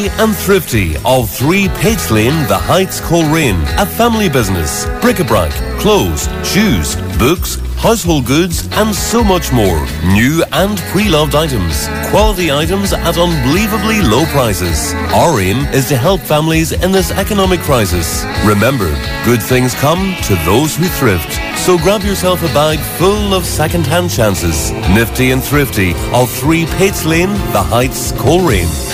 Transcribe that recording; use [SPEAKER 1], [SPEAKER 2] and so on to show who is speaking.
[SPEAKER 1] And Thrifty of 3 Pates Lane, The Heights, Coleraine. A family business. Bric-a-brac, clothes, shoes, books, household goods and so much more. New and pre-loved items. Quality items at unbelievably low prices. Our aim is to help families in this economic crisis. Remember, good things come to those who thrift. So grab yourself a bag full of second-hand chances. Nifty and Thrifty of 3 Pates Lane, The Heights, Coleraine.